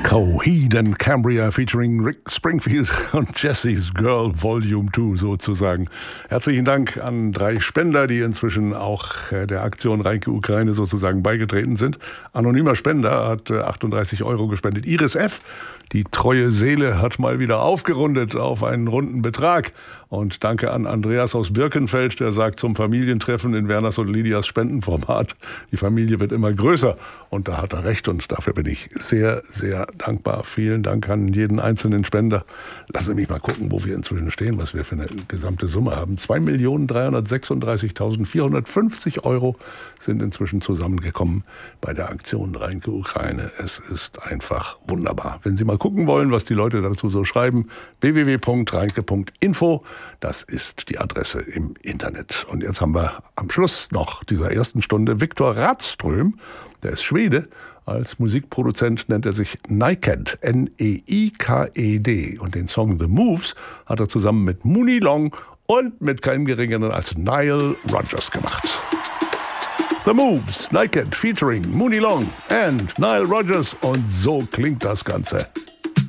Coheed and Cambria featuring Rick Springfield und Jesse's Girl Volume 2 sozusagen. Herzlichen Dank an 3 Spender, die inzwischen auch der Aktion Reinke Ukraine sozusagen beigetreten sind. Anonymer Spender hat 38 € gespendet. Iris F., die treue Seele, hat mal wieder aufgerundet auf einen runden Betrag. Und danke an Andreas aus Birkenfeld, der sagt, zum Familientreffen in Werners und Lydias Spendenformat, die Familie wird immer größer. Und da hat er recht und dafür bin ich sehr, sehr dankbar. Vielen Dank an jeden einzelnen Spender. Lassen Sie mich mal gucken, wo wir inzwischen stehen, was wir für eine gesamte Summe haben. 2.336.450 € sind inzwischen zusammengekommen bei der Aktion Reinke Ukraine. Es ist einfach wunderbar. Wenn Sie mal gucken wollen, was die Leute dazu so schreiben, www.reinke.info. Das ist die Adresse im Internet. Und jetzt haben wir am Schluss noch dieser ersten Stunde Viktor Radström, der ist Schwede. Als Musikproduzent nennt er sich Neiked, Neiked. Und den Song The Moves hat er zusammen mit Mooney Long und mit keinem geringeren als Nile Rodgers gemacht. The Moves, Neiked featuring Mooney Long and Nile Rodgers. Und so klingt das Ganze.